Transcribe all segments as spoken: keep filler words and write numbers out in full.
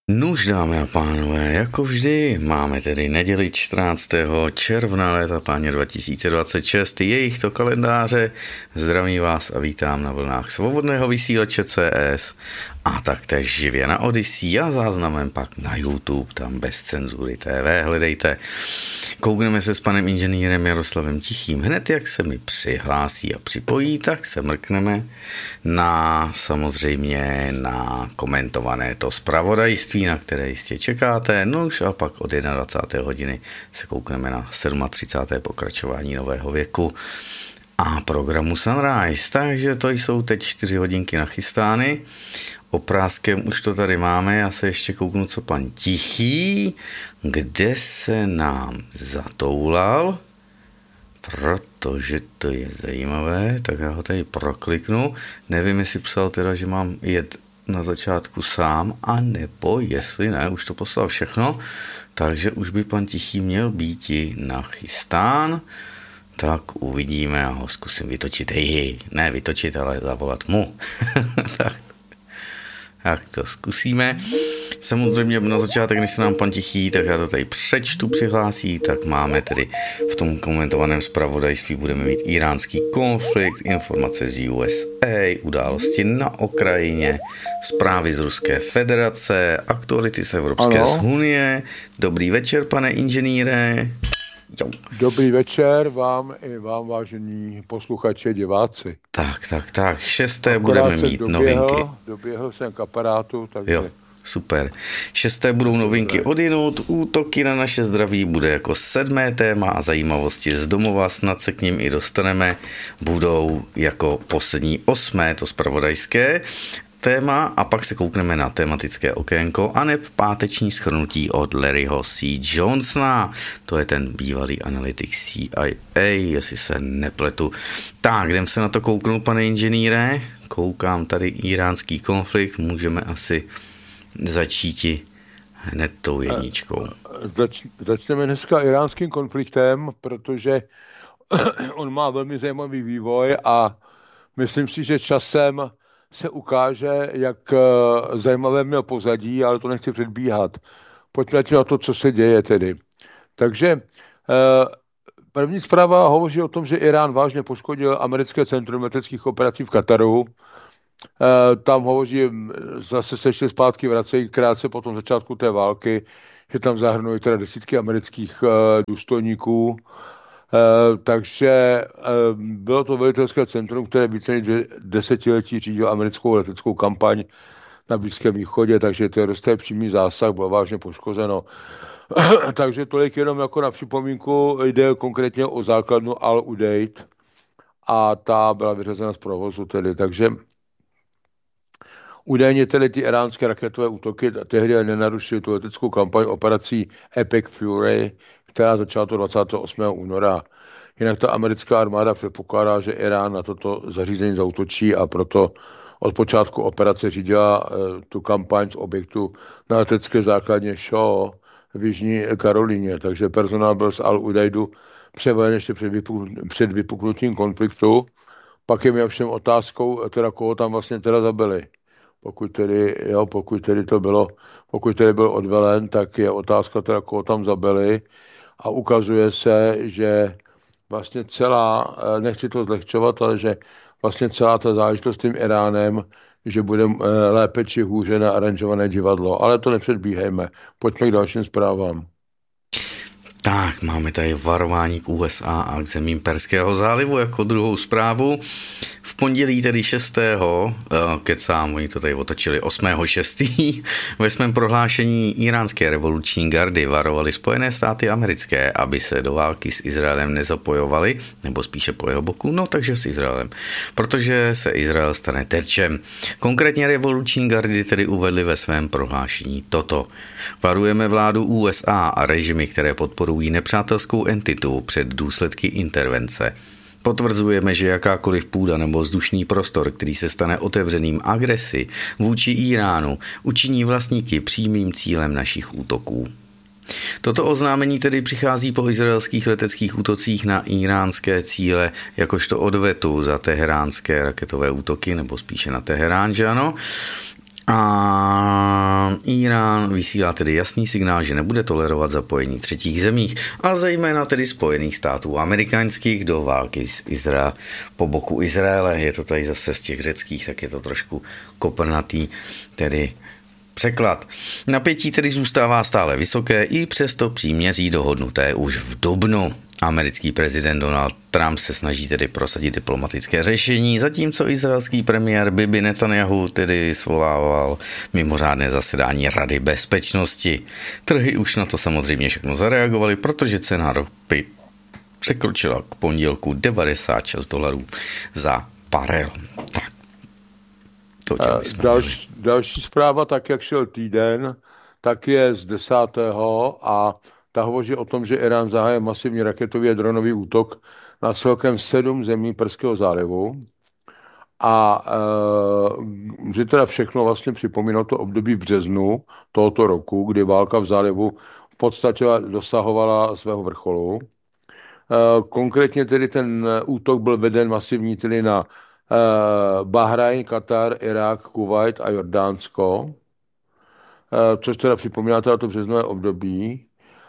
Nuž, dámy a pánové, jako vždy máme tedy neděli čtrnáctého června léta páně dva tisíce dvacet šest, jejich to kalendáře. Zdravím vás a vítám na vlnách svobodného vysílače C S a taktéž živě na Odyssey a záznamem pak na YouTube, tam bez cenzury T V, hledejte. Koukneme se s panem inženýrem Jaroslavem Tichým. Hned jak se mi přihlásí a připojí, tak se mrkneme na samozřejmě na komentované to zpravodajství, na které jistě čekáte. No už a pak od dvacáté jedné hodiny se koukneme na třicáté sedmé pokračování nového věku a programu Sunrise. Takže to jsou teď čtyři hodinky nachystány. Oprázkem už to tady máme, já se ještě kouknu, co pan Tichý, kde se nám zatoulal, protože to je zajímavé, tak já ho tady prokliknu. Nevím, jestli psal teda, že mám jet na začátku sám, a nebo jestli ne, už to poslal všechno, takže už by pan Tichý měl být nachystán. Tak uvidíme, já ho zkusím vytočit, hej, ne vytočit, ale zavolat mu. Tak. Tak to zkusíme. Samozřejmě na začátek, když se nám pan Tichý, tak já to tady přečtu, přihlásí, tak máme tedy v tom komentovaném zpravodajství budeme mít iránský konflikt, informace z U S A, události na Ukrajině, zprávy z Ruské federace, aktuality z Evropské ano. unie. Dobrý večer, pane inženýre. Jo. Dobrý večer vám i vám, vážení posluchači, diváci. Tak, tak, tak, šesté Akorát budeme mít doběhl, novinky. Doběhl jsem k aparátu, takže... Jo, super. Šesté budou novinky odjinud, útoky na naše zdraví bude jako sedmé téma a zajímavosti z domova, snad se k nim i dostaneme, budou jako poslední osmé, to zpravodajské téma, a pak se koukneme na tematické okénko a neb páteční shrnutí od Larryho C. Johnsona. To je ten bývalý analytik C I A, jestli se nepletu. Tak, jdem se na to kouknout, pane inženýre. Koukám tady iránský konflikt, můžeme asi začít hned tou jedničkou. Zač, začneme dneska iránským konfliktem, protože on má velmi zajímavý vývoj a myslím si, že časem se ukáže, jak zajímavé měl pozadí, ale to nechci předbíhat. Pojďme na to, co se děje tedy. Takže první zpráva hovoří o tom, že Irán vážně poškodil americké centrum leteckých operací v Kataru. Tam hovoří, zase se ještě zpátky vracejí krátce po tom začátku té války, že tam zahrnují teda desítky amerických důstojníků. Uh, takže uh, bylo to velitelské centrum, které více než desetiletí řídilo americkou leteckou kampaň na Blízkém východě, takže to je dost přímý zásah, bylo vážně poškozeno. Takže tolik jenom jako na připomínku, jde konkrétně o základnu Al-Udeid a ta byla vyřazena z provozu tedy, takže údajně tedy ty iránské raketové útoky tehdy nenarušily tu leteckou kampaň operací Epic Fury, která začala to dvacátého osmého února. Jinak ta americká armáda předpokládá, že Irán na toto zařízení zaútočí a proto od počátku operace řídila e, tu kampaň z objektu na letecké základně Shaw v Jižní Karolíně. Takže personál byl z Al-Udaidu převelen ještě před, vypuknutím, před vypuknutím konfliktu. Pak je mi ovšem otázkou, teda koho tam vlastně teda zabili. Pokud tedy, jo, pokud tedy to bylo, pokud tedy byl odvelen, tak je otázka teda, koho tam zabili. A ukazuje se, že vlastně celá, nechci to zlehčovat, ale že vlastně celá ta záležitost s tím Iránem, že bude lépe či hůře na aranžované divadlo. Ale to nepředbíhejme. Pojďme k dalším zprávám. Tak, máme tady varování k U S A a k zemím Perského zálivu jako druhou zprávu. V pondělí tedy šestého kecám, oni to tady otočili osmého šestého ve svém prohlášení iránské revoluční gardy varovali Spojené státy americké, aby se do války s Izraelem nezapojovali, nebo spíše po jeho boku, no takže s Izraelem, protože se Izrael stane terčem. Konkrétně revoluční gardy tedy uvedli ve svém prohlášení toto. Varujeme vládu U S A a režimy, které podporují nepřátelskou entitu před důsledky intervence. Potvrzujeme, že jakákoliv půda nebo vzdušný prostor, který se stane otevřeným agresi vůči Iránu, učiní vlastníky přímým cílem našich útoků. Toto oznámení tedy přichází po izraelských leteckých útocích na iránské cíle jakožto odvetu za teheránské raketové útoky, nebo spíše na Teherán, že ano? A Irán vysílá tedy jasný signál, že nebude tolerovat zapojení třetích zemích a zejména tedy Spojených států amerických do války s Izrael po boku Izraele. Je to tady zase z těch řeckých, tak je to trošku koprnatý, tedy překlad. Napětí tedy zůstává stále vysoké i přesto příměří dohodnuté už v dubnu. Americký prezident Donald Trump se snaží tedy prosadit diplomatické řešení, zatímco izraelský premiér Bibi Netanyahu tedy svolával mimořádné zasedání Rady bezpečnosti. Trhy už na to samozřejmě všechno zareagovaly, protože cena ropy překročila k pondělku devadesát šest dolarů za barel. Tak. Další, další zpráva, tak jak šel týden, tak je z desátého a ta hovoří o tom, že Irán zahájil masivní raketový a dronový útok na celkem sedm zemí Perského zálivu. A e, že teda všechno vlastně připomínalo to období v březnu tohoto roku, kdy válka v zálivu v podstatě dosahovala svého vrcholu. E, konkrétně tedy ten útok byl veden masivní tedy na Bahrajn, Katar, Irák, Kuvajt a Jordánsko, což teda připomíná teda to březnové období.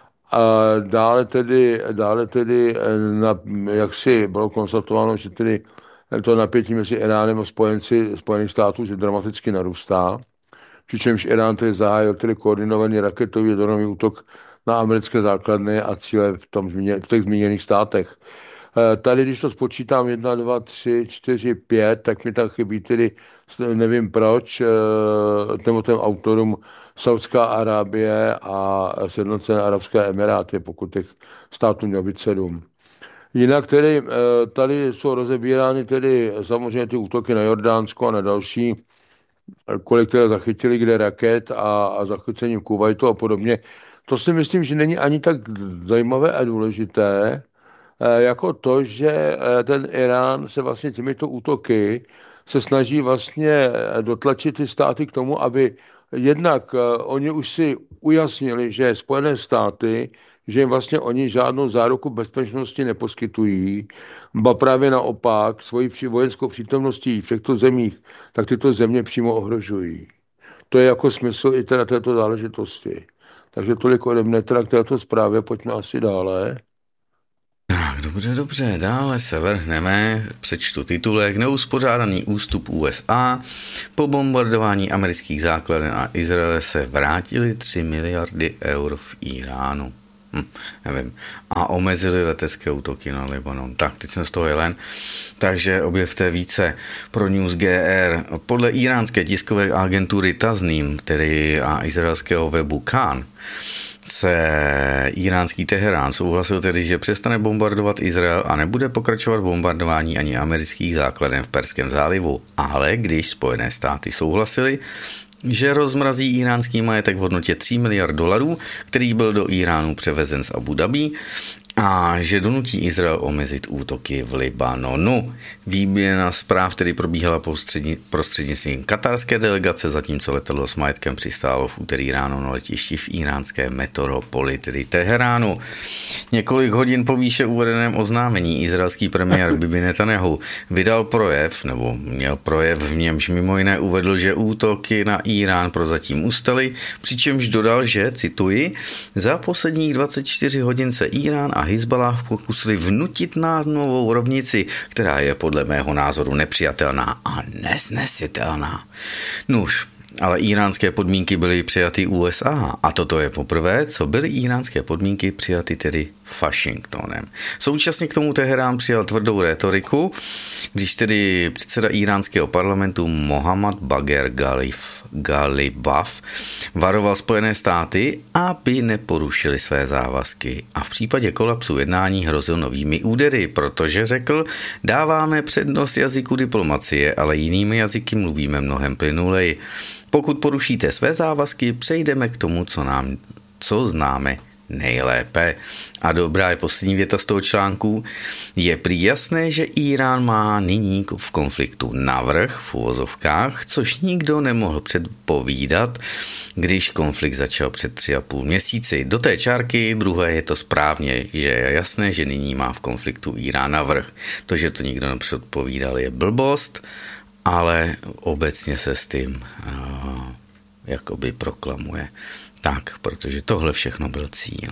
Dále tedy, dále tedy na, jak si bylo konstatováno, že tedy to napětí mezi Iránem a spojenci Spojených států že dramaticky narůstá, přičemž Irán tedy zahájil tedy koordinovaný raketový a dronový útok na americké základny a cíle v, tom, v těch zmíněných státech. Tady, když to spočítám jedna, dva, tři, čtyři, pět, tak mi tak chybí tedy, nevím proč, nebo těm autorům Saudská Arábie a Sjednocené arabské emiráty, pokud těch států mělo být sedm. Jinak tedy tady jsou rozebírány tedy samozřejmě ty útoky na Jordánsko a na další, kolik teda zachytili kde raket a, a zachycením Kuvajtu a podobně. To si myslím, že není ani tak zajímavé a důležité, jako to, že ten Irán se vlastně těmito útoky se snaží vlastně dotlačit ty státy k tomu, aby jednak oni už si ujasnili, že Spojené státy, že jim vlastně oni žádnou záruku bezpečnosti neposkytují, ba právě naopak svojí vojenskou přítomností v těchto zemích, tak tyto země přímo ohrožují. To je jako smysl i teda této záležitosti. Takže tolik ode mne teda k této zprávě, pojďme asi dále. Tak, dobře, dobře, dále se vrhneme, přečtu titulek. Neuspořádaný ústup U S A. Po bombardování amerických základen a Izraele se vrátily tři miliardy eur v Iránu. Hm, nevím. A omezili letecké útoky na Libanon. Tak, teď jsem z toho jelen. Takže objevte více pro News G R. Podle iránské tiskové agentury Tasnim, tedy a izraelského webu Khan, se iránský Teherán souhlasil tedy, že přestane bombardovat Izrael a nebude pokračovat bombardování ani amerických základen v Perském zálivu. Ale když Spojené státy souhlasily, že rozmrazí iránský majetek v hodnotě tří miliard dolarů, který byl do Iránu převezen z Abu Dhabi, a že donutí Izrael omezit útoky v Libanonu. Výměna zpráv tedy probíhala prostřednictvím katarské delegace, zatímco letadlo s majetkem přistálo v úterý ráno na letišti v iránské metropoli, tedy Teheránu. Několik hodin po výše uvedeném oznámení izraelský premiér Bibi Netanyahu vydal projev, nebo měl projev, v němž mimo jiné uvedl, že útoky na Irán prozatím ustaly, přičemž dodal, že, cituji, za posledních dvacet čtyři hodin se Irán a Hizballah pokusili vnutit na novou rovnici, která je podle mého názoru nepřijatelná a nesnesitelná. Nuž, ale iránské podmínky byly přijaty U S A a toto je poprvé, co byly iránské podmínky přijaty tedy Washingtonem. Současně k tomu Teherán přijal tvrdou rétoriku, když tedy předseda iránského parlamentu Mohammad Bagher Galif, Galibaf varoval Spojené státy, aby neporušili své závazky a v případě kolapsu jednání hrozil novými údery, protože řekl, dáváme přednost jazyku diplomacie, ale jinými jazyky mluvíme mnohem plynuleji. Pokud porušíte své závazky, přejdeme k tomu, co nám, co známe nejlépe. A dobrá je poslední věta z toho článku. Je prý jasné, že Irán má nyní v konfliktu navrch v uvozovkách, což nikdo nemohl předpovídat, když konflikt začal před tři a půl měsíci. Do té čárky druhé je to správně, že je jasné, že nyní má v konfliktu Irán navrch. To, že to nikdo nepředpovídal, je blbost, ale obecně se s tím uh, jakoby proklamuje. Tak, protože tohle všechno byl cíl.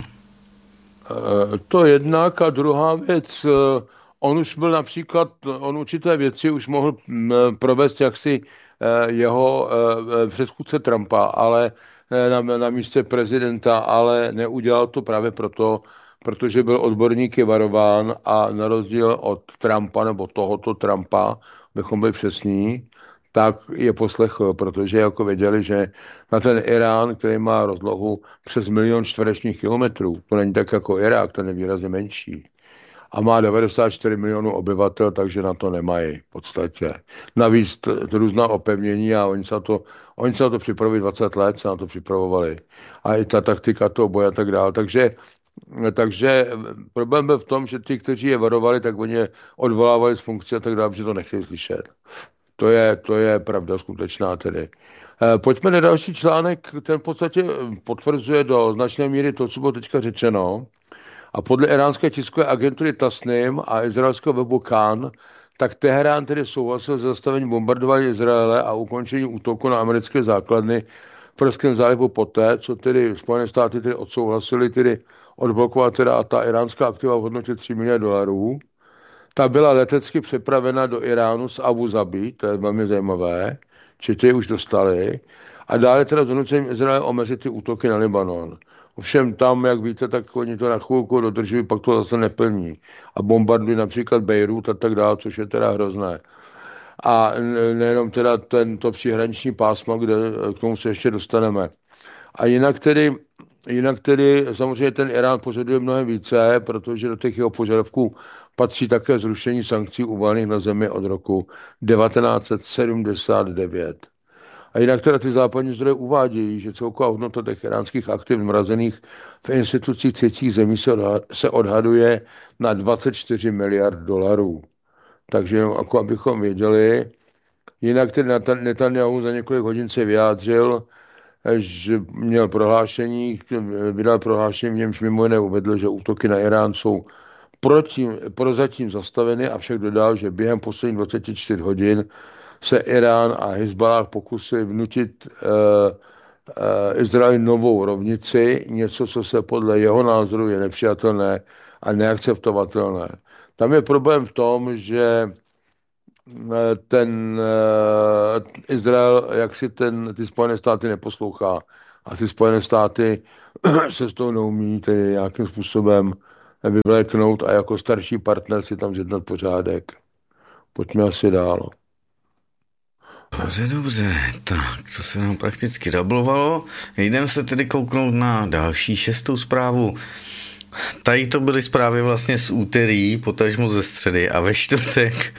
To jednak a druhá věc, on už byl například, on určité věci už mohl provést jaksi jeho předchůdce Trumpa, ale na, na místě prezidenta, ale neudělal to právě proto, protože byl odborníky varován a na rozdíl od Trumpa nebo tohoto Trumpa, bychom byli přesní, tak je poslechl, protože jako věděli, že na ten Irán, který má rozlohu přes milion čtverečních kilometrů, to není tak jako Irák, ten je výrazně menší, a má devadesát čtyři milionů obyvatel, takže na to nemají v podstatě. Navíc to, to různá opevnění a oni se, to, oni se na to připravují dvacet let, se na to připravovali. A i ta taktika toho boje a tak dále. Takže, takže problém byl v tom, že ty, kteří je varovali, tak oni je odvolávali z funkce a tak dále, že to nechtěli slyšet. To je, to je pravda skutečná tedy. Pojďme na další článek, ten v podstatě potvrzuje do značné míry to, co bylo teďka řečeno. A podle iránské tiskové agentury Tasnim a izraelského webu Khan, tak Teherán tedy souhlasil s zastavením bombardování Izraele a ukončení útoku na americké základny v Perském zálivu poté, co tedy Spojené státy tedy odsouhlasili tedy odblokovat teda ta iránská aktiva v hodnotě tři miliardy dolarů. Ta byla letecky přepravena do Iránu z Abu Zabi, to je velmi zajímavé, či ty už dostali, a dále teda donucením Izraele omezit ty útoky na Libanon. Ovšem tam, jak víte, tak oni to na chvilku dodržují, pak to zase neplní. A bombardují například Bejrút a tak dále, což je teda hrozné. A nejenom teda tento příhraniční pásmo, kde k tomu se ještě dostaneme. A jinak tedy, jinak tedy samozřejmě ten Irán požaduje mnohem více, protože do těch jeho požadavků patří také zrušení sankcí uvalených na zemi od roku devatenáct set sedmdesát devět. A jinak teda ty západní zdroje uvádějí, že celková hodnota těch iránských aktiv zmrazených v institucích třetích zemí se odhaduje na dvacet čtyři miliard dolarů. Takže jako abychom věděli, jinak tedy Netanyahu za několik hodin se vyjádřil, že měl prohlášení, vydal prohlášení, v němž mimo jiné uvedl, že útoky na Irán jsou proti, prozatím zastaveny, avšak dodal, že během posledních dvacet čtyři hodin se Irán a Hizballah pokusili vnutit uh, uh, Izraeli novou rovnici, něco, co se podle jeho názoru je nepřijatelné a neakceptovatelné. Tam je problém v tom, že ten uh, Izrael, jak si ten, ty Spojené státy neposlouchá a ty Spojené státy se z toho neumí tedy nějakým způsobem vyvléknout a jako starší partner si tam zjednat pořádek. Pojďme asi dál. Dobře, dobře, tak, co se nám prakticky doblovalo. Jdeme se tedy kouknout na další šestou zprávu. Tady to byly zprávy vlastně z úterý, potažmo ze středy a ve čtvrtek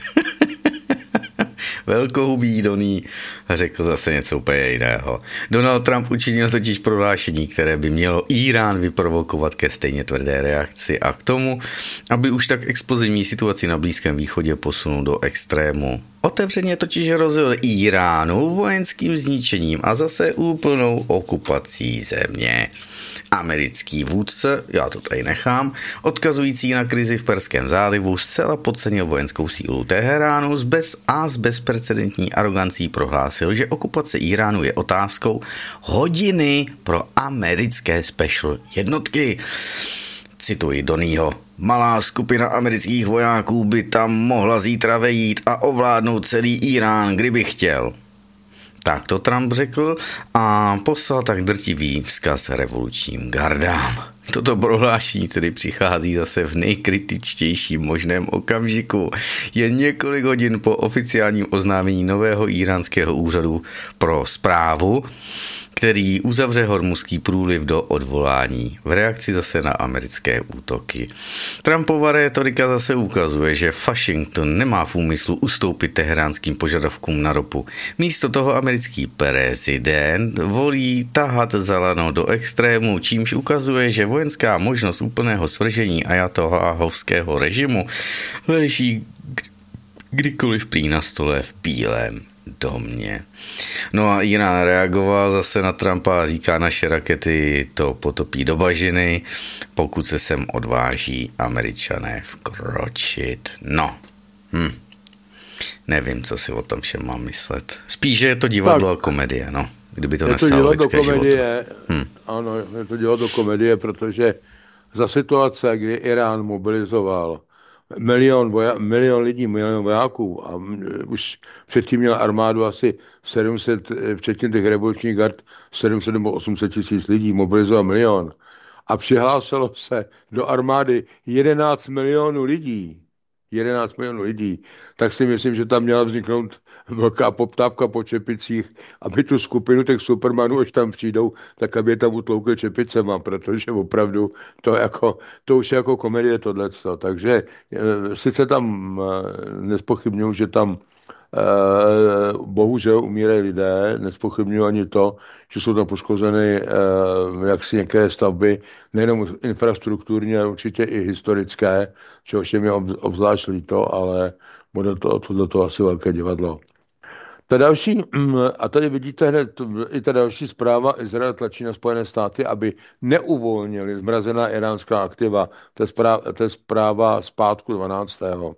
velkohubý Doný řekl zase něco úplně jiného. Donald Trump učinil totiž prohlášení, které by mělo Irán vyprovokovat ke stejně tvrdé reakci a k tomu, aby už tak explozivní situaci na Blízkém východě posunul do extrému. Otevřeně totiž hrozil Iránu vojenským zničením a zase úplnou okupací země. Americký vůdce, já to tady nechám, odkazující na krizi v Perském zálivu, zcela podcenil vojenskou sílu Teheránu bez a s bezprecedentní arogancí prohlásil, že okupace Iránu je otázkou hodiny pro americké special jednotky. Cituji Donýho. Malá skupina amerických vojáků by tam mohla zítra vejít a ovládnout celý Irán, kdyby chtěl. Tak to Trump řekl a poslal tak drtivý vzkaz revolučním gardám. Toto prohlášení tedy přichází zase v nejkritičtějším možném okamžiku. Jen několik hodin po oficiálním oznámení nového iránského úřadu pro správu, který uzavře Hormuzský průliv do odvolání v reakci zase na americké útoky. Trumpova rétorika zase ukazuje, že Washington nemá v úmyslu ustoupit teheránským požadavkům na ropu. Místo toho americký prezident volí tahat za lano do extrému, čímž ukazuje, že vojenská možnost úplného svržení ajatoláhovského režimu leží kdykoliv prý na stole v Bílém domě. No a Irán reagoval zase na Trumpa a říká, naše rakety to potopí do bažiny, pokud se sem odváží Američané vkročit. No, hm. Nevím, co si o tom všem mám myslet. Spíš, že je to divadlo tak, a komedie, no. kdyby to je nestálo lidské komedie, hmm. Ano, je to dělat do komedie, protože za situace, kdy Irán mobilizoval milion, voja, milion lidí, milion vojáků a už předtím měl armádu asi sedm set, včetně těch revolučních gard, sedm set nebo osm set tisíc lidí, mobilizoval milion. A přihlásilo se do armády jedenáct milionů lidí. jedenáct milionů lidí, tak si myslím, že tam měla vzniknout velká poptávka po čepicích, aby tu skupinu těch supermanů, až tam přijdou, tak aby je tam utloukli čepicema, protože opravdu to, jako, to už je jako komedie tohleto. Takže sice tam nespochybnuju, že tam bohužel umírají lidé, nespochybnuju ani to, že jsou tam poškozeny jaksi některé stavby, nejenom infrastrukturní, ale určitě i historické, čehož je mi obzvlášť líto, ale bude to, to do toho asi velké divadlo. Ta další, a tady vidíte hned i ta další zpráva, Izrael tlačí na Spojené státy, aby neuvolnili zmrazená iránská aktiva. To je zpráva, to je zpráva z pátku dvanáctého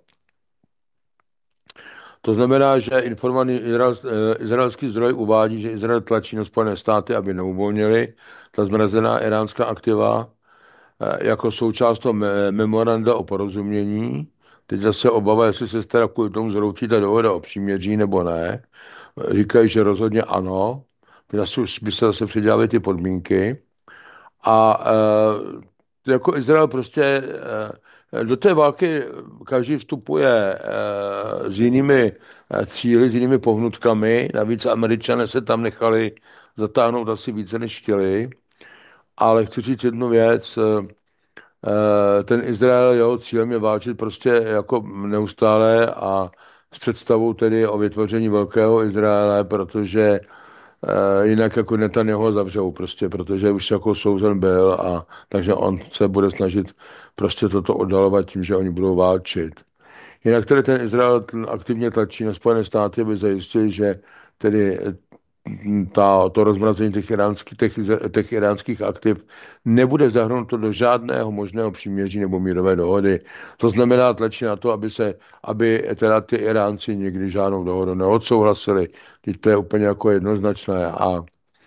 To znamená, že informovaný izrael, izraelský zdroj uvádí, že Izrael tlačí na Spojené státy, aby neuvolnili ta zmrazená iránská aktiva jako součást toho memoranda o porozumění. Teď zase obava, jestli se teda kvůli tomu zhroutí ta dohoda o příměří nebo ne. Říkají, že rozhodně ano. Zase už by se zase předělaly ty podmínky. A e, jako Izrael prostě e, do té války každý vstupuje e, s jinými e, cíli, s jinými pohnutkami. Navíc Američané se tam nechali zatáhnout asi více, než chtěli. Ale chci říct jednu věc. E, ten Izrael, jeho cílem je válčit prostě jako neustále a s představou tedy o vytvoření velkého Izraele, protože uh, jinak jako Netanjahu zavřou prostě, protože už jako souzen byl a takže on se bude snažit prostě toto oddalovat tím, že oni budou válčit. Jinak tedy ten Izrael aktivně tlačí na Spojené státy, aby zajistili, že tedy ta, to rozmrazení těch iránských, těch, těch iránských aktiv nebude zahrnuto do žádného možného příměří nebo mírové dohody. To znamená tlačí na to, aby se, aby teda ty Iránci nikdy žádnou dohodu neodsouhlasili. Teď to je úplně jako jednoznačné. A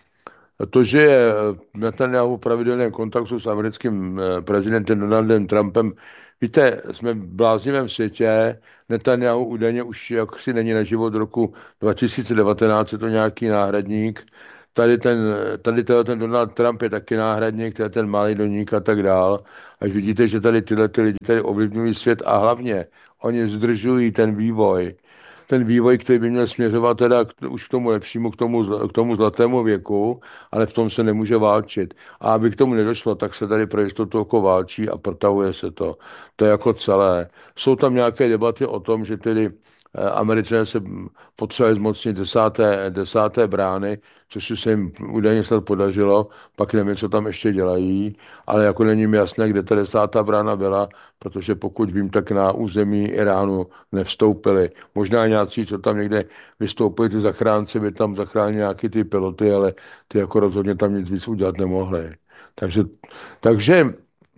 to, že je Netanjahu v pravidelném kontaktu s americkým prezidentem Donaldem Trumpem, víte, jsme v bláznivém světě, Netanjahu údajně už jaksi není na život roku dva tisíce devatenáct, je to nějaký náhradník. Tady ten, tady ten Donald Trump je taky náhradník, to je ten malý doník a tak dál. Až vidíte, že tady tyhle ty lidi tady ovlivňují svět a hlavně oni zdržují ten vývoj. Ten vývoj, který by měl směřovat teda k, už k tomu lepšímu, k tomu, k tomu zlatému věku, ale v tom se nemůže válčit. A aby k tomu nedošlo, tak se tady pro jistotu jako válčí a protahuje se to. To je jako celé. Jsou tam nějaké debaty o tom, že tedy Američané se potřebovali zmocnit desáté, desáté brány, což se jim údajně snad podařilo, pak nevím, co tam ještě dělají, ale jako není mi jasné, kde ta desátá brána byla, protože pokud vím, tak na území Iránu nevstoupili. Možná nějací, co tam někde vystoupili, ty zachránci by tam zachránili nějaký ty piloty, ale ty jako rozhodně tam nic víc udělat nemohli. Takže, takže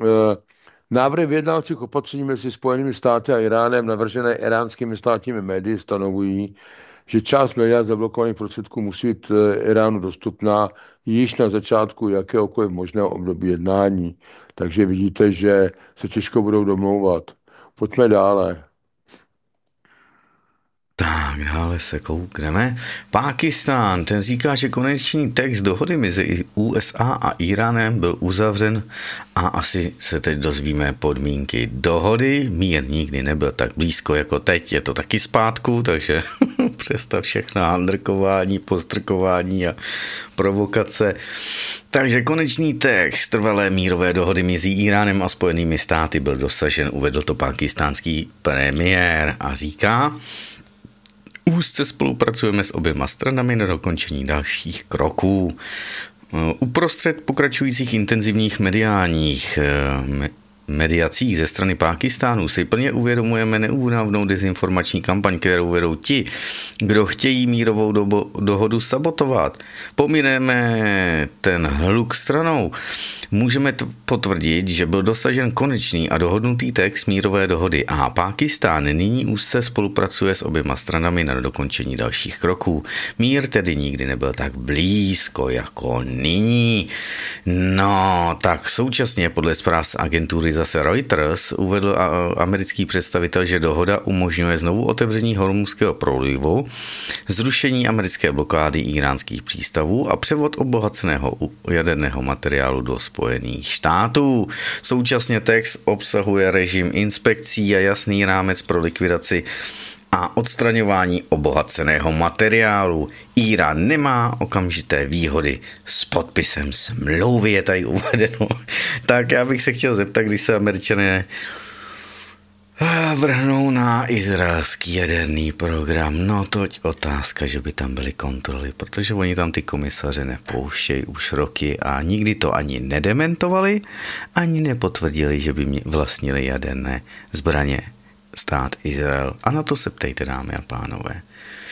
návrhy vyjednávacích opatření mezi Spojenými státy a Iránem navržené iránskými státními médii stanovují, že část miliard zablokovaných prostředků musí být Iránu dostupná již na začátku jakéhokoliv možného období jednání. Takže vidíte, že se těžko budou domlouvat. Pojďme dále. Tak, dále se koukneme. Pákistán, ten říká, že konečný text dohody mezi U S A a Iránem byl uzavřen a asi se teď dozvíme podmínky dohody. Mír nikdy nebyl tak blízko jako teď, je to taky zpátku, takže přestav všechna handrkování, postrkování a provokace. Takže konečný text trvalé mírové dohody mezi Iránem a Spojenými státy byl dosažen, uvedl to pákistánský premiér a říká: úzce spolupracujeme s oběma stranami na dokončení dalších kroků. Uprostřed pokračujících intenzivních mediálních mediacích ze strany Pákistánu si plně uvědomujeme neúnavnou dezinformační kampaň, kterou vedou ti, kdo chtějí mírovou dobo, dohodu sabotovat. Pomineme ten hluk stranou. Můžeme to potvrdit, že byl dosažen konečný a dohodnutý text mírové dohody a Pákistán nyní úzce spolupracuje s oběma stranami na dokončení dalších kroků. Mír tedy nikdy nebyl tak blízko jako nyní. No, tak současně podle zpráv z agentury zase Reuters uvedl americký představitel, že dohoda umožňuje znovu otevření Hormuzského průlivu, zrušení americké blokády íránských přístavů a převod obohaceného jaderného materiálu do Spojených států. Současně text obsahuje režim inspekcí a jasný rámec pro likvidaci a odstraňování obohaceného materiálu. Írán nemá okamžité výhody s podpisem smlouvy, je tady uvedeno. Tak já bych se chtěl zeptat, když se Američané vrhnou na izraelský jaderný program. No toť otázka, že by tam byly kontroly, protože oni tam ty komisaře nepouštějí už roky a nikdy to ani nedementovali, ani nepotvrdili, že by mě vlastnili jaderné zbraně stát Izrael. A na to se ptejte, dámy a pánové.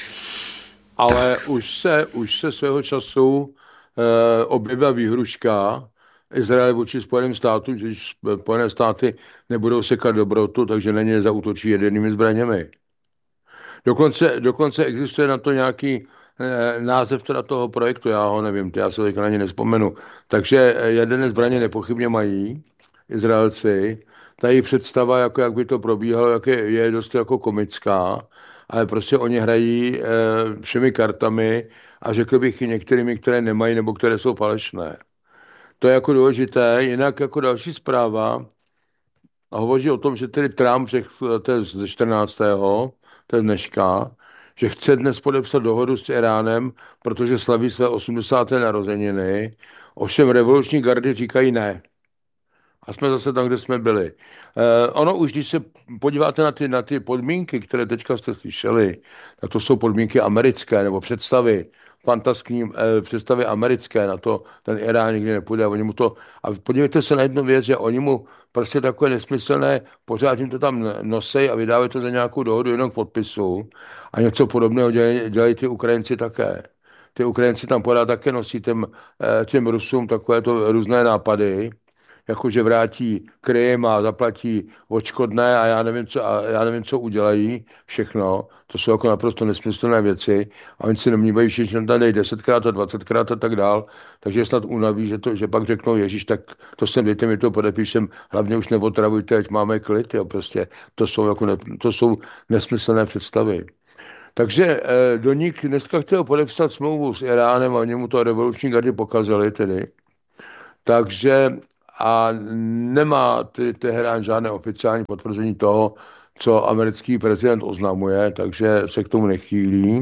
Ale už se, už se svého času eh, objevila výhruška Izrael vůči Spojeným státům, že Spojené státy nebudou sekat dobrotu, takže na ně zaútočí jadernými zbraněmi. Dokonce, dokonce existuje na to nějaký eh, název teda toho projektu, já ho nevím, já se na ně nespomenu. Takže jaderné zbraně nepochybně mají Izraelci. Ta jejich představa, jako jak by to probíhalo, jak je, je dost jako komická, ale prostě oni hrají eh, všemi kartami a řekl bych i některými, které nemají nebo které jsou falešné. To je jako důležité, jinak jako další zpráva a hovoří o tom, že tedy Trump řekl, to je ze čtrnáctého to je dneška, že chce dnes podepsat dohodu s Iránem, protože slaví své osmdesáté narozeniny. Ovšem revoluční gardy říkají ne. A jsme zase tam, kde jsme byli. Eh, ono už, když se podíváte na ty, na ty podmínky, které teďka jste slyšeli, tak to jsou podmínky americké nebo představy, fantaskní eh, představy americké na to, ten Irán nikdy nepůjde. Oni mu to, a podívejte se na jednu věc, že oni mu prostě takové nesmyslné, pořád jim to tam nosej a vydávají to za nějakou dohodu jenom k podpisu. A něco podobného dělají, dělají ty Ukrajinci také. Ty Ukrajinci tam pořád také nosí těm, eh, těm Rusům takové to různé nápady, jakože vrátí Krym a zaplatí odškodné a já nevím, co, a já nevím, co udělají všechno. To jsou jako naprosto nesmyslné věci a oni si nemnívají všichni, tam dají desetkrát a dvacetkrát a tak dál, takže snad unaví, že, to, že pak řeknou, Ježíš, tak to sem dejte, mi to podepíšem, hlavně už neotravujte, ať máme klid, jo, prostě to jsou, jako ne, to jsou nesmyslné představy. Takže eh, do nich dneska chtěl podepsat smlouvu s Iránem a oni mu to revoluční gardy pokazali tedy. Takže a nemá ty Teherán žádné oficiální potvrzení toho, co americký prezident oznamuje, takže se k tomu nechýlí.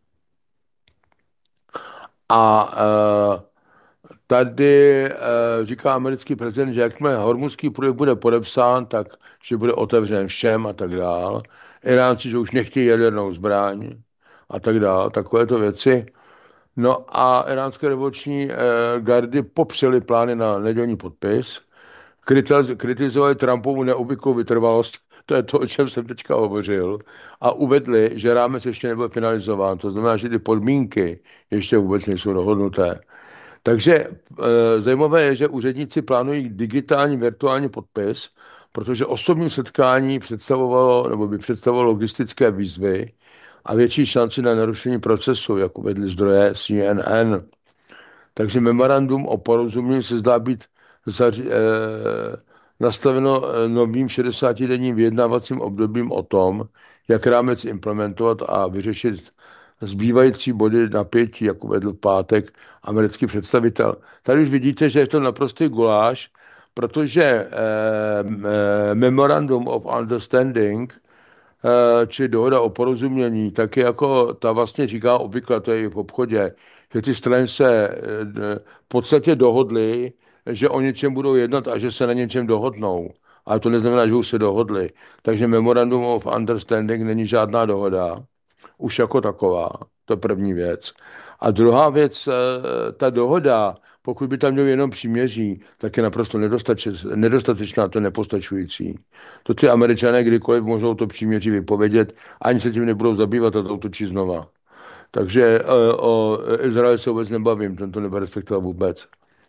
A e, tady e, říká americký prezident, že jakmile Hormuzský průliv bude podepsán, tak že bude otevřen všem a tak dál. Iránci, že už nechtějí jadernou zbraň a tak dál, takovéto věci. No a iránské revoluční eh, gardy popřely plány na nedělní podpis, kritizovali Trumpovu neobvyklou vytrvalost, to je to, o čem jsem teďka hovořil, a uvedli, že rámec ještě nebyl finalizován, to znamená, že ty podmínky ještě vůbec nejsou dohodnuté. Takže e, zajímavé je, že úředníci plánují digitální virtuální podpis, protože osobní setkání představovalo, nebo by představovalo logistické výzvy a větší šanci na narušení procesu, jako vedli zdroje C N N. Takže memorandum o porozumění se zdá být zaři, e, nastaveno novým šedesátidenním vyjednávacím obdobím o tom, jak rámec implementovat a vyřešit zbývající body napětí, jako vedl v pátek americký představitel. Tady už vidíte, že je to naprostý guláš, protože eh, eh, Memorandum of Understanding, eh, či dohoda o porozumění, taky jako ta vlastně říká obvykle, to je i v obchodě, že ty strany se eh, v podstatě dohodly, že o něčem budou jednat a že se na něčem dohodnou. Ale to neznamená, že už se dohodli. Takže Memorandum of Understanding není žádná dohoda. Už jako taková. To je první věc. A druhá věc, ta dohoda, pokud by tam měl jenom příměří, tak je naprosto nedostatečná, to nepostačující. To ty Američané kdykoliv můžou to příměří vypovědět, ani se tím nebudou zabývat a to útočí znova. Takže o Izraeli se vůbec nebavím, ten to nebude respektovat vůbec.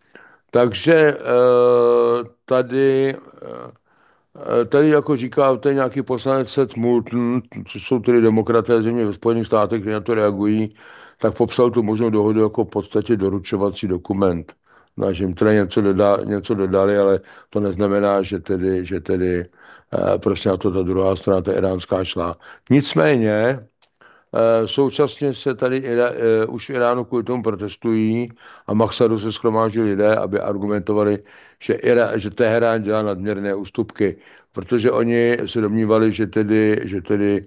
Takže tady, tady jako říká, to je nějaký poslanec Seth Moulton, co jsou tedy demokraté země ve Spojených státech, kteří na to reagují, tak popsal tu možnou dohodu jako v podstatě doručovací dokument. No, že jim teda něco, doda, něco dodali, ale to neznamená, že tedy, že tedy prostě na to ta druhá strana, ta iránská, šla. Nicméně, současně se tady už v Iránu kvůli tomu protestují a Maqsadu se shromáždí lidé, aby argumentovali, že, Irán, že Teherán dělá nadměrné ústupky, protože oni se domnívali, že tedy, že tedy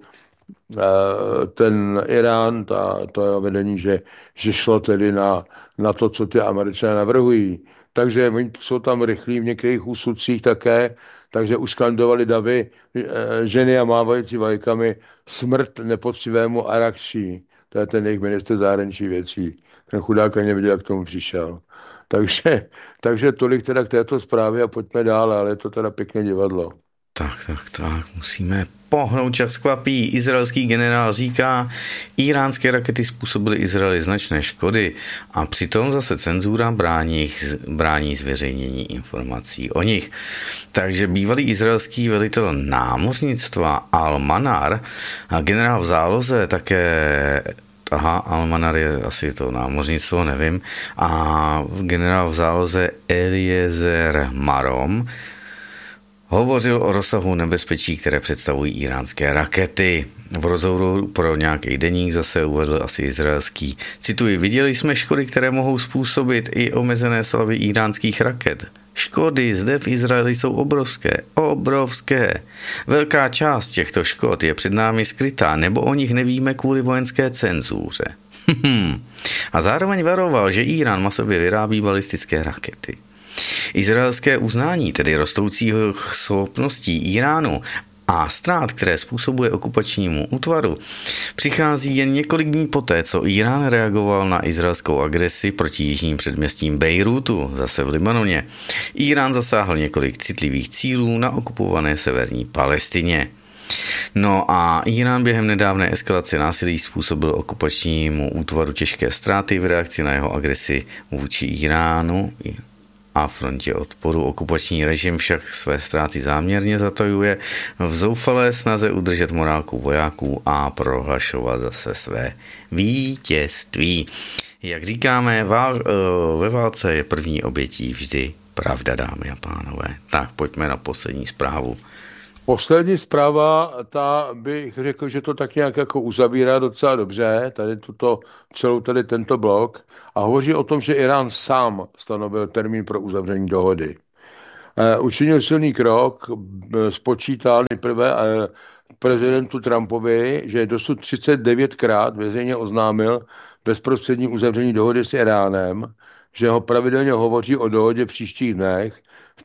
ten Irán, ta, to vedení, že, že šlo tedy na, na to, co ty Američané navrhují. Takže jsou tam rychlí v některých úsudcích také, takže už skandovali davy ženy a mávající vlajkami smrt nepoctivému Arakší. To je ten jejich ministr zahraničí věcí. Ten chudák ani nevěděl, jak k tomu přišel. Takže, takže tolik teda k této zprávě a pojďme dál, ale je to teda pěkné divadlo. Tak, tak, tak, musíme pohnout, čas kvapí. Izraelský generál říká, iránské rakety způsobily Izraeli značné škody a přitom zase cenzura brání, brání zveřejnění informací o nich. Takže bývalý izraelský velitel námořnictva Al-Manar a generál v záloze také Aha, Al-Manar je asi to námořnictvo, nevím. A generál v záloze Eliezer Marom hovořil o rozsahu nebezpečí, které představují iránské rakety. V rozhovoru pro nějaký deník zase uvedl asi izraelský. Cituji, viděli jsme škody, které mohou způsobit i omezené slavy iránských raket. Škody zde v Izraeli jsou obrovské, obrovské. Velká část těchto škod je před námi skrytá, nebo o nich nevíme kvůli vojenské cenzuře. A zároveň varoval, že Irán masově vyrábí balistické rakety. Izraelské uznání, tedy rostoucích schopností Iránu a ztrát, které způsobuje okupačnímu útvaru, přichází jen několik dní poté, co Irán reagoval na izraelskou agresi proti jižním předměstím Bejrútu, zase v Libanoně. Irán zasáhl několik citlivých cílů na okupované severní Palestině. No a Irán během nedávné eskalace násilí způsobil okupačnímu útvaru těžké ztráty v reakci na jeho agresi vůči Iránu a frontě odporu. Okupační režim však své ztráty záměrně zatajuje v zoufalé snaze udržet morálku vojáků a prohlašovat zase své vítězství. Jak říkáme, vál, ve válce je první obětí vždy pravda, dámy a pánové. Tak pojďme na poslední zprávu. Poslední zpráva, ta bych řekl, že to tak nějak jako uzavírá docela dobře, tady tuto, celou tady tento blok, a hovoří o tom, že Irán sám stanovil termín pro uzavření dohody. Učinil silný krok, spočítal nejprve prezidentu Trumpovi, že dosud třicet devětkrát veřejně oznámil bezprostřední uzavření dohody s Iránem, že ho pravidelně hovoří o dohodě v příštích dnech,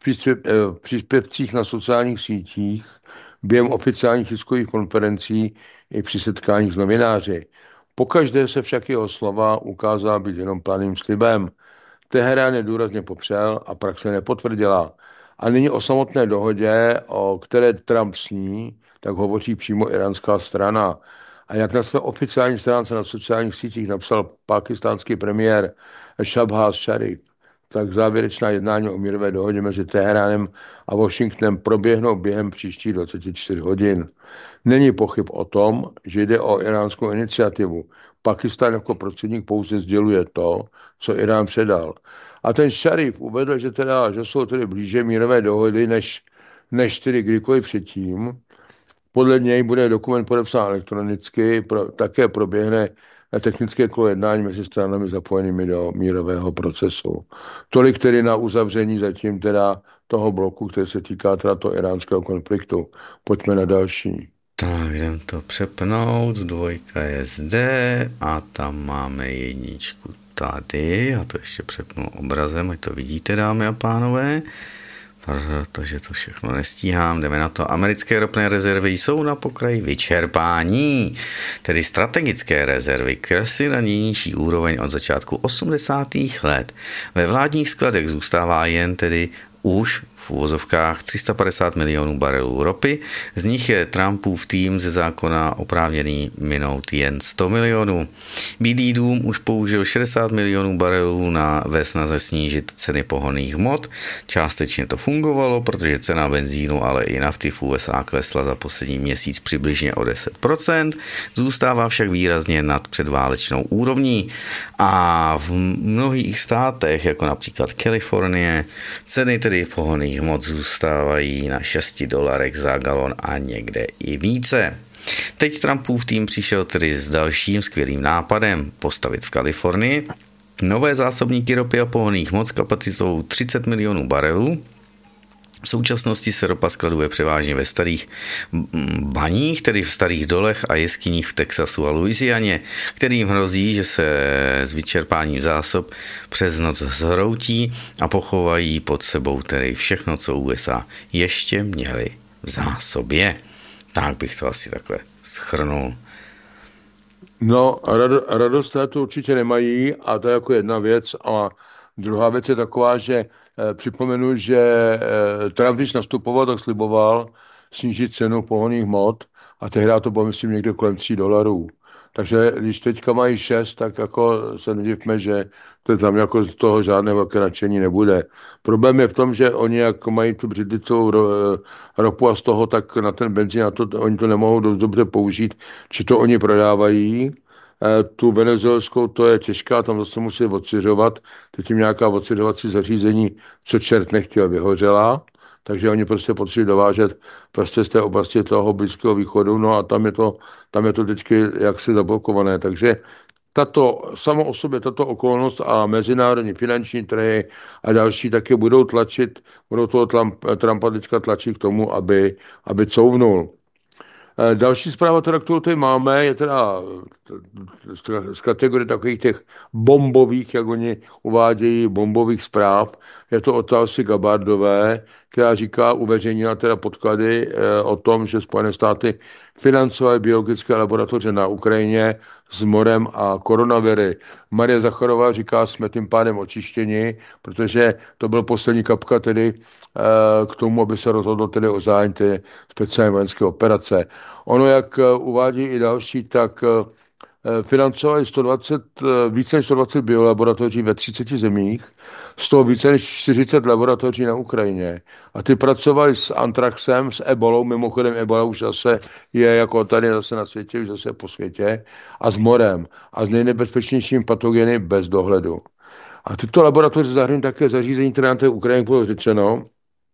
v příspěvcích na sociálních sítích, během oficiálních tiskových konferencí i při setkáních s novináři. Pokaždé se však jeho slova ukázala být jenom planým slibem. Teherán je důrazně popřel a praxe nepotvrdila. A nyní o samotné dohodě, o které Trump sní, tak hovoří přímo iránská strana. A jak na své oficiální stránce na sociálních sítích napsal pákistánský premiér Shahbaz Sharif, tak závěrečná jednání o mírové dohodě mezi Teheránem a Washingtonem proběhnou během příštích dvacet čtyři hodin. Není pochyb o tom, že jde o iránskou iniciativu. Pakistán jako prostředník pouze sděluje to, co Irán předal. A ten Sharif uvedl, že, teda, že jsou tedy blíže mírové dohody, než, než tedy kdykoliv předtím. Podle něj bude dokument podepsán elektronicky, pro, také proběhne na technické kolo jednání mezi stranami zapojenými do mírového procesu. Tolik tedy na uzavření zatím teda toho bloku, který se týká teda toho iránského konfliktu. Pojďme na další. Tak, jdem to přepnout, dvojka je zde a tam máme jedničku tady, a to ještě přepnu obrazem, ať to vidíte, dámy a pánové, protože to všechno nestíhám, jdeme na to. Americké ropné rezervy jsou na pokraji vyčerpání, tedy strategické rezervy klesly na nejnižší úroveň od začátku osmdesátých let. Ve vládních skladech zůstává jen tedy už v úvozovkách tři sta padesát milionů barelů ropy, z nich je Trumpův tým ze zákona oprávněný minout jen sto milionů. Bílý dům už použil šedesát milionů barelů na ve snaze snížit ceny pohonných hmot. Částečně to fungovalo, protože cena benzínu, ale i nafty v U S A klesla za poslední měsíc přibližně o deset procent, zůstává však výrazně nad předválečnou úrovní a v mnohých státech, jako například Kalifornie, ceny tedy pohonných hmot zůstávají na šesti dolarech za galon a někde i více. Teď Trumpův tým přišel tedy s dalším skvělým nápadem postavit v Kalifornii nové zásobníky ropy a pohonných hmot s kapacitou třicet milionů barelů. V současnosti se ropa skladuje převážně ve starých baních, tedy v starých dolech a jeskyních v Texasu a Louisianě, kterým hrozí, že se s vyčerpáním zásob přes noc zhroutí a pochovají pod sebou tedy všechno, co U S A ještě měli v zásobě. Tak bych to asi takhle shrnul. No, radost to určitě nemají a to je jako jedna věc. A druhá věc je taková, že eh, připomenu, že eh, Trump, když nastupoval, tak sliboval snížit cenu pohonných hmot a tehdy to bylo, myslím, někde kolem tří dolarů. Takže když teďka mají šest, tak jako se nedivme, že to tam jako z toho žádné velké nadšení nebude. Problém je v tom, že oni jako mají tu břidlicovou ropu a z toho tak na ten benzín, a to, oni to nemohou dost dobře použít, či to oni prodávají. Tu venezuelskou, to je těžká, tam zase musí odciřovat, teď jim nějaká odciřovací zařízení, co čert nechtěl, vyhořela, takže oni prostě potřebují dovážet prostě z té oblasti toho Blízkého východu, no a tam je to, tam je to teďky jaksi zablokované, takže tato, samo o sobě tato okolnost a mezinárodní finanční trhy a další taky budou tlačit, budou toho Trumpa teďka tlačit k tomu, aby, aby couvnul. Další zpráva, teda, kterou tady máme, je teda z kategorie takových těch bombových, jak oni uvádějí, bombových zpráv. Je to od Tulsi Gabbardové, která říká, uveřejnila teda podklady o tom, že Spojené státy financovaly biologické laboratoře na Ukrajině s morem a koronaviry. Marie Zacharová říká, jsme tím pádem očištěni, protože to byl poslední kapka tedy k tomu, aby se rozhodlo tedy o zájem té speciální vojenské operace. Ono, jak uvádí i další, tak financovali sto dvacet, více než sto dvacet biolaboratoří ve třiceti zemích, z toho více než čtyřicet laboratoří na Ukrajině. A ty pracovali s antraxem, s ebolou, mimochodem ebola už zase je jako tady zase na světě, už zase po světě, a s morem a s nejnebezpečnějším patogeny bez dohledu. A tyto laboratoře zahrnují také zařízení, které na té Ukrajině bylo řečeno.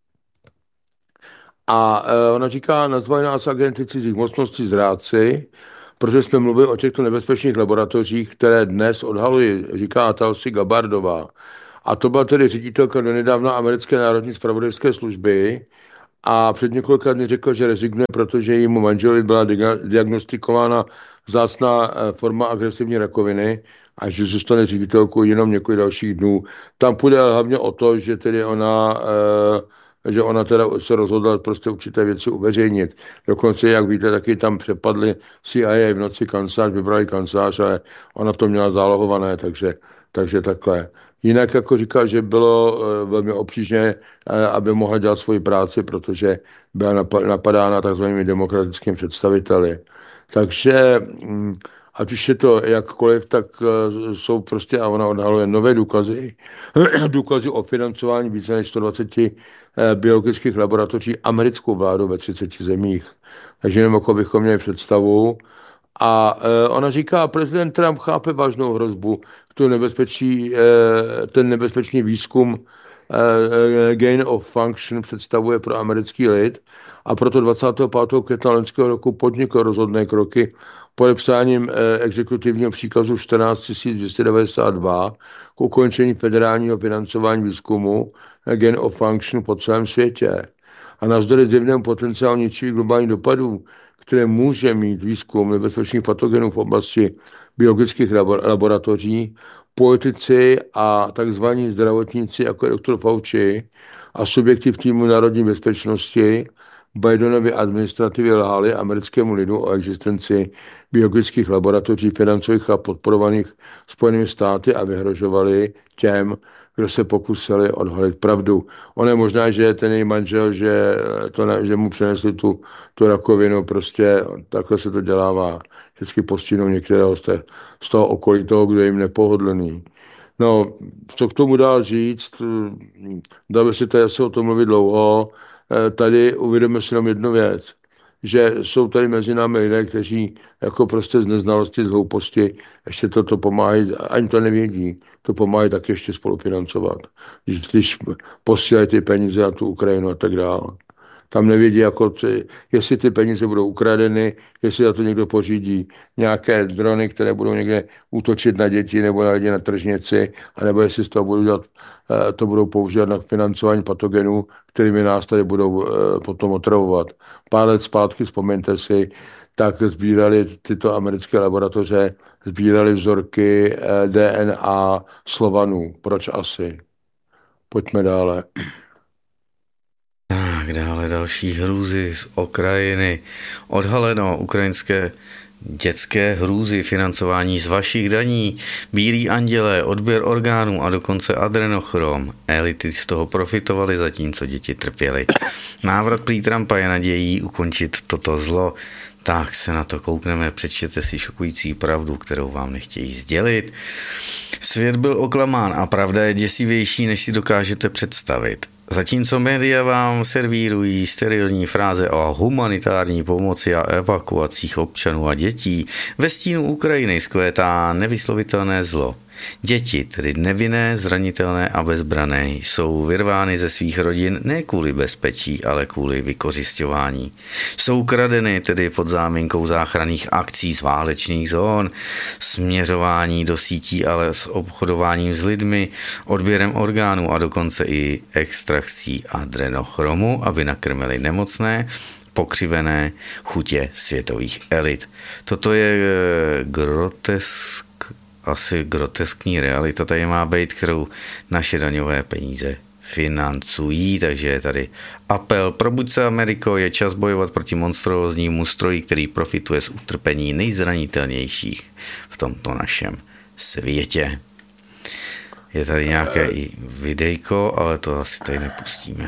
A ona říká, nazvali nás agenty cizích mocností zrádci, protože jsme mluvili o těchto nebezpečných laboratořích, které dnes odhalují, říká Tulsi Gabbardová. A to byla tedy ředitelka donedávna americké národní zpravodajské služby a před několika dny řekl, že rezignuje, protože jejímu manželovi byla diagnostikována vzácná forma agresivní rakoviny a že zůstane ředitelkou jenom několik dalších dnů. Tam půjde hlavně o to, že tedy ona... že ona teda se rozhodla prostě určité věci uveřejnit. Dokonce, jak víte, taky tam přepadli C I A v noci kancelář, vybrali kancelář, ale ona to měla zálohované, takže, takže takhle. Jinak jako říká, že bylo velmi obtížné, aby mohla dělat svoji práci, protože byla napadána takzvanými demokratickými představiteli. Takže ať už je to jakkoliv, tak jsou prostě, a ona odhaluje nové důkazy, důkazy o financování více než sto dvacet biologických laboratoří americkou vládou ve třiceti zemích. Takže jenom jako bychom měli představu. A ona říká, prezident Trump chápe vážnou hrozbu, tu nebezpečí, ten nebezpečný výzkum gain of function představuje pro americký lid a proto dvacátého pátého května loňského roku podnikl rozhodné kroky podepsáním exekutivního příkazu čtrnáct tisíc dvě stě devadesát dva k ukončení federálního financování výzkumu gain of function po celém světě. A navzdory zjevnému potenciálu ničivých globálních dopadů, které může mít výzkum nebezpečných patogenů v oblasti biologických laboratoří, politici a takzvaní zdravotníci, jako je doktor Fauci a subjekty v týmu národní bezpečnosti Bidenovy administrativě lhali americkému lidu o existenci biologických laboratoří financovaných a podporovaných Spojenými státy a vyhrožovali těm, kdo se pokusili odhalit pravdu. On je možná, že ten její manžel, že, to ne, že mu přinesli tu, tu rakovinu, prostě takhle se to dělává. Vždycky postihnou některého z, té, z toho okolí toho, kdo je jim nepohodlný. No, co k tomu dál říct, dá by se tady asi o tom mluvit dlouho. Tady uvědomíme si jenom jednu věc, že jsou tady mezi námi lidé, kteří jako prostě z neznalosti, z hlouposti ještě toto pomáhají, ani to nevědí, to pomáhají tak ještě spolufinancovat. Když, když posílají ty peníze na tu Ukrajinu a tak dále. Tam nevědí, jako, jestli ty peníze budou ukradeny, jestli za to někdo pořídí nějaké drony, které budou někde útočit na děti nebo na lidi na tržnici, anebo jestli z toho budou, dělat, to budou používat na financování patogenů, kterými nás tady budou potom otravovat. Pár let zpátky, vzpomeňte si, tak sbírali tyto americké laboratoře, sbírali vzorky D N A Slovanů. Proč asi? Pojďme dále. Tak, dále další hrůzy z Ukrajiny. Odhaleno ukrajinské dětské hrůzy, financování z vašich daní, bílí andělé, odběr orgánů a dokonce adrenochrom. Elity z toho profitovaly, zatímco děti trpěly. Návrat prý Trumpa je nadějí ukončit toto zlo. Tak se na to koukneme, přečtěte si šokující pravdu, kterou vám nechtějí sdělit. Svět byl oklamán a pravda je děsivější, než si dokážete představit. Zatímco média vám servírují sterilní fráze o humanitární pomoci a evakuacích občanů a dětí, ve stínu Ukrajiny skvétá nevyslovitelné zlo. Děti, tedy nevinné, zranitelné a bezbrané, jsou vyrvány ze svých rodin ne kvůli bezpečí, ale kvůli vykořisťování. Jsou kradeny tedy pod záminkou záchranných akcí z válečných zón, směřování do sítí, ale s obchodováním s lidmi, odběrem orgánů a dokonce i extrakcí adrenochromu, aby nakrmili nemocné, pokřivené chutě světových elit. Toto je grotesk asi groteskní realita tady má být, kterou naše daňové peníze financují, takže je tady apel. Probuď se, Ameriko, je čas bojovat proti monstróznímu stroji, který profituje z utrpení nejzranitelnějších v tomto našem světě. Je tady nějaké i videjko, ale to asi tady nepustíme.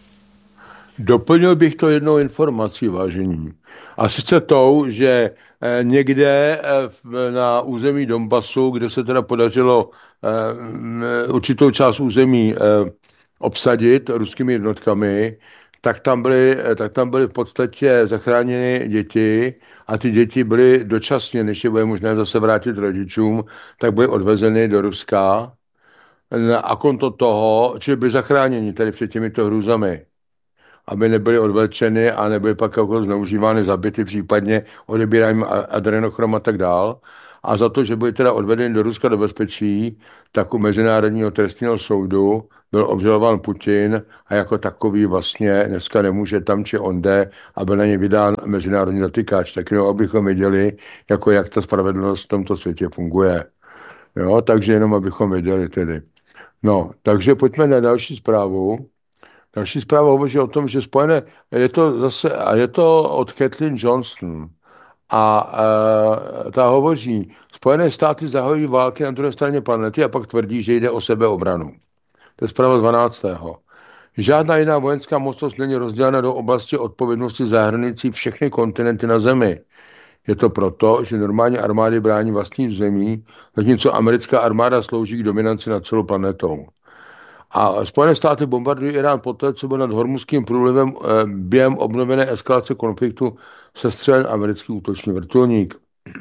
Doplnil bych to jednou informací, vážení. A sice tou, že někde na území Donbasu, kde se teda podařilo určitou část území obsadit ruskými jednotkami, tak tam byly, tak tam byly v podstatě zachráněny děti a ty děti byly dočasně, než je bude možné zase vrátit rodičům, tak byly odvezeny do Ruska a konto toho, čili byly zachráněni tady před těmito hrůzami, aby nebyly odvlečeny a nebyly pak jako zneužívány, zabity, případně odebírány adrenochrom a tak dál. A za to, že byly teda odvedeny do Ruska do bezpečí, tak u Mezinárodního trestního soudu byl obžalován Putin a jako takový vlastně dneska nemůže tam či onde a byl na ně vydán mezinárodní zatykač. Tak jenom abychom věděli, jako jak ta spravedlnost v tomto světě funguje. Jo, takže jenom abychom věděli tedy. No, takže pojďme na další zprávu. Další zpráva hovoří o tom, že spojené, je to zase, a je to od Kathleen Johnston, a e, ta hovoří, Spojené státy zahajují války na druhé straně planety a pak tvrdí, že jde o sebeobranu. To je zpráva dvanáctého Žádná jiná vojenská mocnost není rozdělena do oblasti odpovědnosti zahrnující všechny kontinenty na Zemi. Je to proto, že normální armády brání vlastní zemí, zatímco americká armáda slouží k dominanci nad celou planetou. A Spojené státy bombardují Irán poté, co byl nad Hormuzským průlivem během obnovené eskalace konfliktu sestřelen americký útočný vrtulník.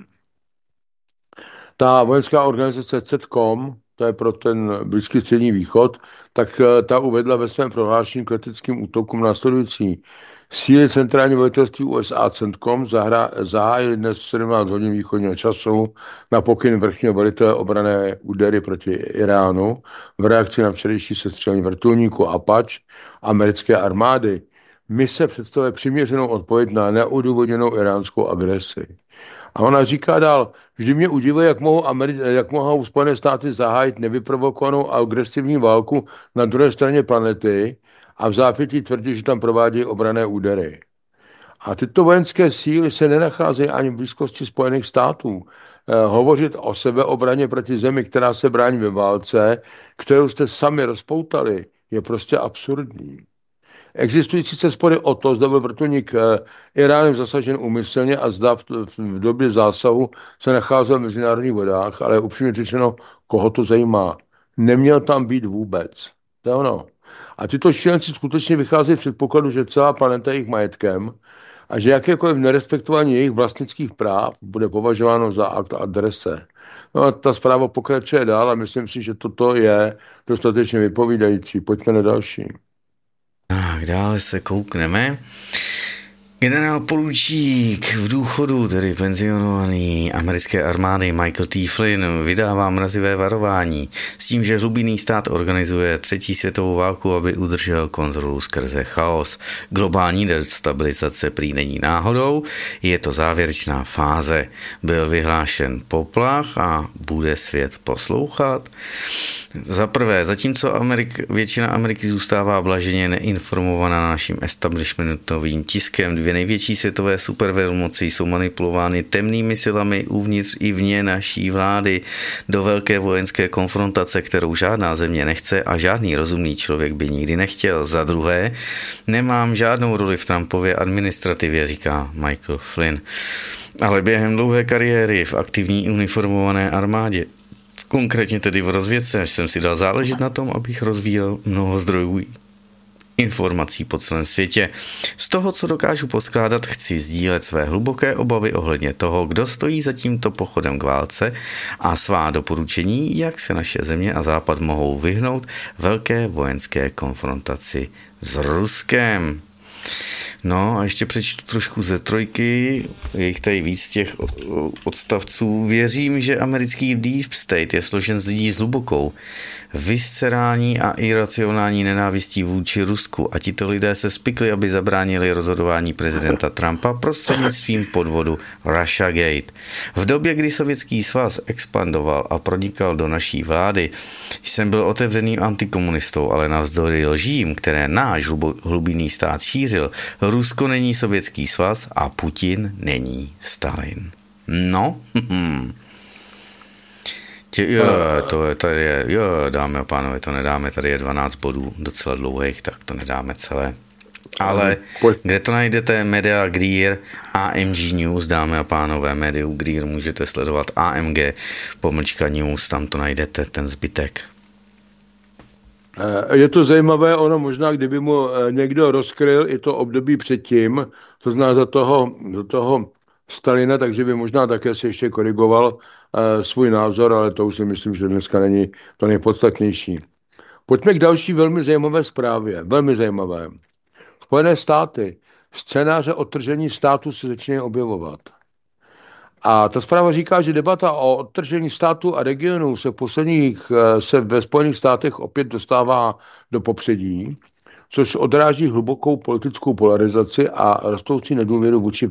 Ta vojenská organizace CENTCOM, to je pro ten Blízký střední východ, tak ta uvedla ve svém prohlášení k leteckým útokům následující. Síly centrální velitelství U S A CENTCOM zahájily dnes v sedmnáct hodin východního času na pokyn vrchního velitele obrané údery proti Iránu v reakci na včerejší sestřelení vrtulníku Apache americké armády. Mise představuje přiměřenou odpověď na neodůvodněnou iránskou agresi. A ona říká dál, vždy mě udivuje, jak mohou, Ameri- jak mohou Spojené státy zahájit nevyprovokovanou agresivní válku na druhé straně planety a v zápětí tvrdí, že tam provádějí obranné údery. A tyto vojenské síly se nenacházejí ani v blízkosti Spojených států. hovořit o sebeobraně proti zemi, která se brání ve válce, kterou jste sami rozpoutali, je prostě absurdní. Existují sice spory o to, zda byl vrtulník Iránem zasažen úmyslně a zda v, v době zásahu se nacházel v mezinárodních vodách, ale upřímně řečeno, koho to zajímá. Neměl tam být vůbec. To je ono. A tyto šílenci skutečně vycházejí z předpokladu, že celá planeta je jejich majetkem a že jakékoliv nerespektování jejich vlastnických práv bude považováno za akt adrese. No a ta zpráva pokračuje dál a myslím si, že toto je dostatečně vypovídající. Pojďme na další. Tak dále se koukneme. Generál poručík v důchodu, tedy penzionovaný americké armády Michael T. Flynn vydává mrazivé varování s tím, že hlubinný stát organizuje třetí světovou válku, aby udržel kontrolu skrze chaos. Globální destabilizace prý není náhodou, je to závěrečná fáze. Byl vyhlášen poplach a bude svět poslouchat. Za prvé, zatímco Amerik, většina Ameriky zůstává blaženě neinformovaná naším establishmentovým tiskem, dvě největší světové supervelmoci jsou manipulovány temnými silami uvnitř i vně naší vlády do velké vojenské konfrontace, kterou žádná země nechce a žádný rozumný člověk by nikdy nechtěl. Za druhé, nemám žádnou roli v Trumpově administrativě, říká Michael Flynn, ale během dlouhé kariéry v aktivní uniformované armádě, konkrétně tedy v rozvědce, jsem si dal záležet na tom, abych rozvíjel mnoho zdrojů informací po celém světě. Z toho, co dokážu poskládat, chci sdílet své hluboké obavy ohledně toho, kdo stojí za tímto pochodem k válce a svá doporučení, jak se naše země a Západ mohou vyhnout velké vojenské konfrontaci s Ruskem. No a ještě přečtu trošku ze trojky, je jich tady víc těch odstavců. Věřím, že americký Deep State je složen z lidí s hlubokou, viscerální a iracionální nenávistí vůči Rusku a tito lidé se spikli, aby zabránili rozhodování prezidenta Trumpa prostřednictvím podvodu Russiagate. V době, kdy Sovětský svaz expandoval a pronikal do naší vlády, jsem byl otevřeným antikomunistou, ale navzdory lžím, které náš hlubinný stát šířil, Rusko není Sovětský svaz a Putin není Stalin. No, Tě, jo, to je, tady je, jo, dámy a pánové, to nedáme, tady je dvanáct bodů, docela dlouhých, tak to nedáme celé. Ale kde to najdete? Media Greer, A M G News, dámy a pánové, Mediu Greer, můžete sledovat A M G, pomlčka News, tam to najdete, ten zbytek. Je to zajímavé, ono možná, kdyby mu někdo rozkryl i to období předtím, to zná za toho, za toho Stalina, takže by možná také se ještě korigoval uh, svůj názor, ale to už si myslím, že dneska není to nejpodstatnější. Pojďme k další velmi zajímavé zprávě, velmi zajímavé. Spojené státy, scénáře odtržení státu se začínají objevovat. A ta zpráva říká, že debata o odtržení státu a regionů se v posledních se ve Spojených státech opět dostává do popředí, což odráží hlubokou politickou polarizaci a rostoucí nedůvěru vůči